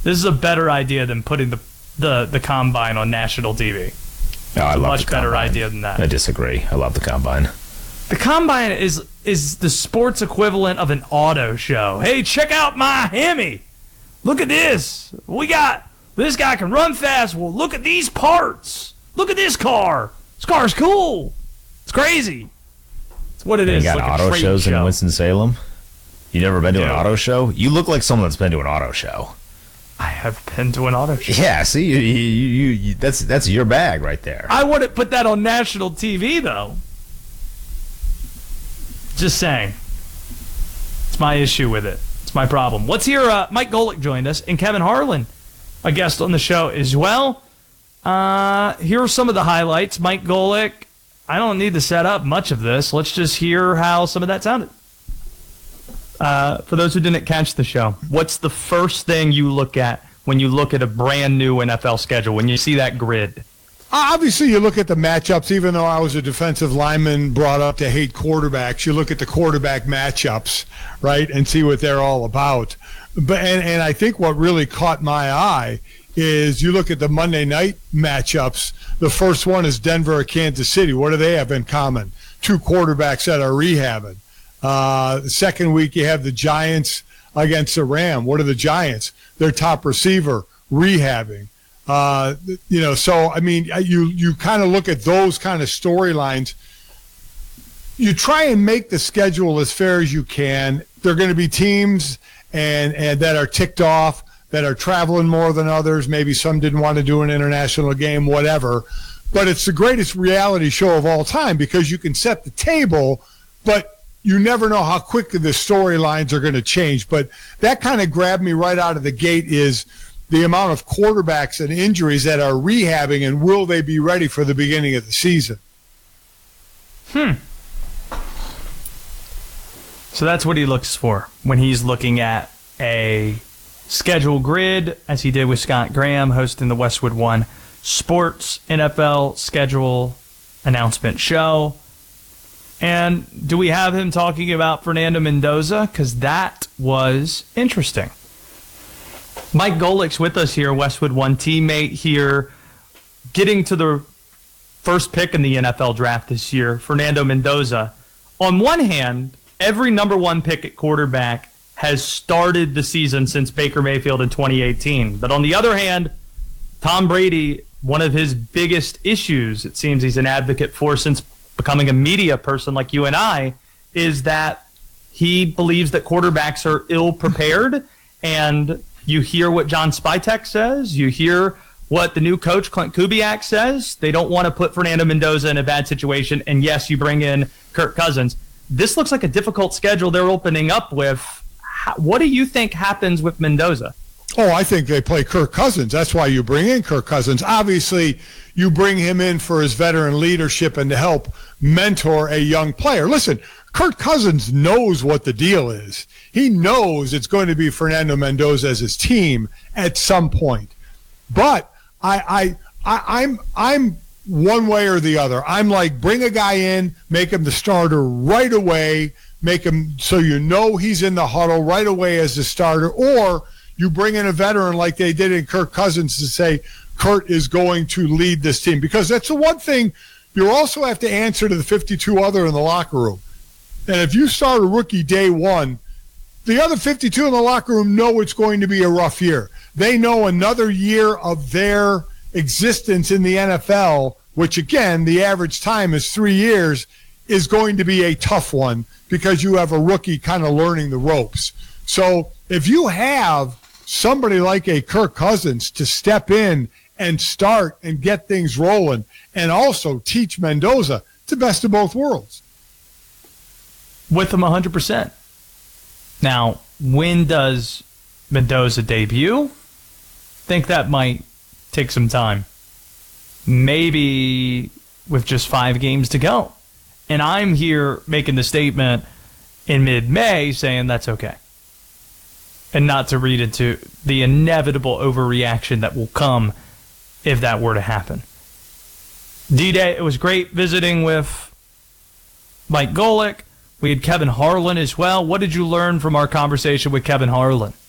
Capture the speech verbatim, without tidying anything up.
This is a better idea than putting the the, the combine on national T V. No, I love Much the better combine. idea than that. I disagree. I love the combine. The combine is is the sports equivalent of an auto show. Hey, check out my Hemi. Look at this. We got this guy can run fast. Well, look at these parts. Look at this car. This car's cool. It's crazy. It's what it You is. got It's like a auto trade shows show. in Winston-Salem? You never been to an Yeah. auto show? You look like someone that's been to an auto show. I have been to an auto show. Yeah, see, you, you, you, you, that's that's your bag right there. I wouldn't put that on national T V, though. Just saying. It's my issue with it. It's my problem. Let's hear uh, Mike Golick joined us, and Kevin Harlan, a guest on the show as well. Uh, here are some of the highlights. Mike Golick, I don't need to set up much of this. Let's just hear how some of that sounded. Uh, for those who didn't catch the show, what's the first thing you look at when you look at a brand new N F L schedule, when you see that grid? Obviously, you look at the matchups. Even though I was a defensive lineman brought up to hate quarterbacks, you look at the quarterback matchups, right, and see what they're all about. But and, and I think what really caught my eye is you look at the Monday night matchups. The first one is Denver or Kansas City. What do they have in common? Two quarterbacks that are rehabbing. Uh, the second week, you have the Giants against the Rams. What are the Giants? Their top receiver rehabbing. Uh, you know, so, I mean, you, you kind of look at those kind of storylines. You try and make the schedule as fair as you can. There are going to be teams and, and that are ticked off, that are traveling more than others. Maybe some didn't want to do an international game, whatever. But it's the greatest reality show of all time because you can set the table, but you never know how quickly the storylines are going to change. But that kind of grabbed me right out of the gate is the amount of quarterbacks and injuries that are rehabbing, and will they be ready for the beginning of the season? Hmm. So that's what he looks for when he's looking at a schedule grid, as he did with Scott Graham hosting the Westwood One Sports N F L schedule announcement show. And do we have him talking about Fernando Mendoza? Because that was interesting. Mike Golick's with us here, Westwood One teammate here, getting to the first pick in the N F L draft this year, Fernando Mendoza. On one hand, every number one pick at quarterback has started the season since Baker Mayfield in twenty eighteen. But on the other hand, Tom Brady, one of his biggest issues, it seems he's an advocate for since becoming a media person like you and I, is that he believes that quarterbacks are ill-prepared. And you hear what John Spytek says. You hear what the new coach, Clint Kubiak, says. They don't want to put Fernando Mendoza in a bad situation. And yes, you bring in Kirk Cousins. This looks like a difficult schedule they're opening up with. How, what do you think happens with Mendoza? Oh, I think they play Kirk Cousins. That's why you bring in Kirk Cousins. Obviously, you bring him in for his veteran leadership and to help mentor a young player. Listen, Kirk Cousins knows what the deal is. He knows it's going to be Fernando Mendoza as his team at some point. But I, I, I, I'm, I'm one way or the other. I'm like, bring a guy in, make him the starter right away, make him so you know he's in the huddle right away as the starter, or you bring in a veteran like they did in Kirk Cousins to say Kurt is going to lead this team. Because that's the one thing you also have to answer to the fifty-two other in the locker room. And if you start a rookie day one, the other fifty-two in the locker room know it's going to be a rough year. They know another year of their existence in the N F L, which, again, the average time is three years, is going to be a tough one because you have a rookie kind of learning the ropes. So if you have somebody like a Kirk Cousins to step in and start and get things rolling and also teach Mendoza, it's the best of both worlds. With him one hundred percent. Now, when does Mendoza debut? Think that might take some time. Maybe with just five games to go. And I'm here making the statement in mid-May saying that's okay. And not to read into the inevitable overreaction that will come if that were to happen. D-Day, it was great visiting with Mike Golick. We had Kevin Harlan as well. What did you learn from our conversation with Kevin Harlan?